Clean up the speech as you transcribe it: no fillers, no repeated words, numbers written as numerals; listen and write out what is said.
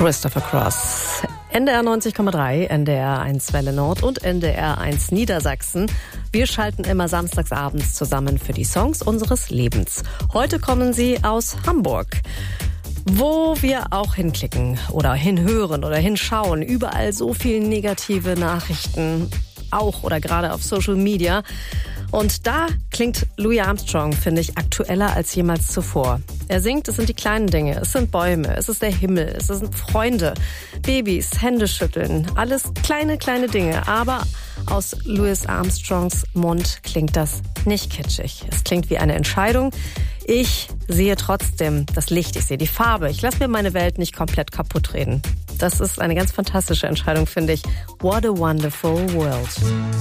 Christopher Cross. NDR 90,3, NDR 1 Welle Nord und NDR 1 Niedersachsen. Wir schalten immer samstagsabends zusammen für die Songs unseres Lebens. Heute kommen sie aus Hamburg, wo wir auch hinklicken oder hinhören oder hinschauen. Überall so viele negative Nachrichten, auch oder gerade auf Social Media. Und da klingt Louis Armstrong, finde ich, aktueller als jemals zuvor. Er singt, es sind die kleinen Dinge, es sind Bäume, es ist der Himmel, es sind Freunde, Babys, Händeschütteln, alles kleine, kleine Dinge. Aber aus Louis Armstrongs Mund klingt das nicht kitschig. Es klingt wie eine Entscheidung. Ich sehe trotzdem das Licht, ich sehe die Farbe. Ich lasse mir meine Welt nicht komplett kaputt reden. Das ist eine ganz fantastische Entscheidung, finde ich. What a wonderful world.